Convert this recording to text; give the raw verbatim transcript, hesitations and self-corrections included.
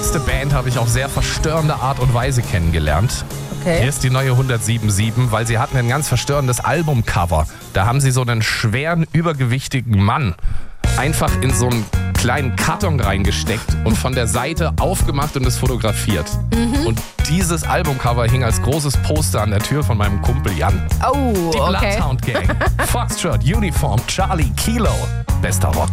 nächste Band habe ich auf sehr verstörende Art und Weise kennengelernt. Okay. Hier ist die neue hundertsiebenundsiebzig, weil sie hatten ein ganz verstörendes Albumcover. Da haben sie so einen schweren, übergewichtigen Mann einfach in so einen kleinen Karton reingesteckt und von der Seite aufgemacht und es fotografiert. Mhm. Und dieses Albumcover hing als großes Poster an der Tür von meinem Kumpel Jan. Oh, Die okay. Bloodhound Gang, Foxtrot, Uniform, Charlie, Kilo. Bester Rock.